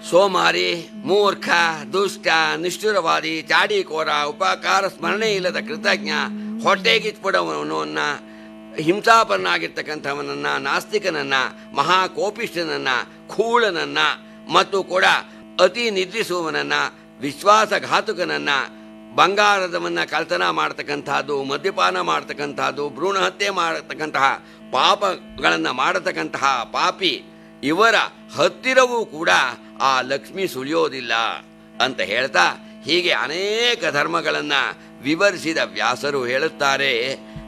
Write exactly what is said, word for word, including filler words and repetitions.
ಸೋಮಾರಿ, ಮೂರ್ಖ, ದುಷ್ಟ, ನಿಷ್ಠುರವಾದಿ, ಚಾಡಿಕೋರ, ಉಪಕಾರ ಸ್ಮರಣೆ ಇಲ್ಲದ ಕೃತಜ್ಞ, ಹೊಟ್ಟೆಗಿಚ್ಬಿಡವನನ್ನ, ಹಿಂಸಾಪರನಾಗಿರ್ತಕ್ಕಂಥವನನ್ನ, ನಾಸ್ತಿಕನನ್ನ, ಮಹಾಕೋಪಿಷ್ಠನನ್ನ, ಖೂಳನನ್ನ ಮತ್ತು ಕೂಡ ಅತಿ ನಿದ್ರಿಸುವವನನ್ನ, ವಿಶ್ವಾಸಘಾತುಕನನ್ನ, ಬಂಗಾರದವನ್ನ ಕಳ್ತನ ಮಾಡತಕ್ಕಂಥದ್ದು, ಮದ್ಯಪಾನ ಮಾಡತಕ್ಕಂಥದ್ದು, ಭ್ರೂಣ ಹತ್ಯೆ ಮಾಡತಕ್ಕಂತಹ ಪಾಪಗಳನ್ನು ಮಾಡತಕ್ಕಂತಹ ಪಾಪಿ ಇವರ ಹತ್ತಿರವೂ ಕೂಡ ಆ ಲಕ್ಷ್ಮಿ ಸುಳಿಯೋದಿಲ್ಲ ಅಂತ ಹೇಳ್ತಾ ಹೀಗೆ ಅನೇಕ ಧರ್ಮಗಳನ್ನು ವಿವರಿಸಿದ ವ್ಯಾಸರು ಹೇಳುತ್ತಾರೆ.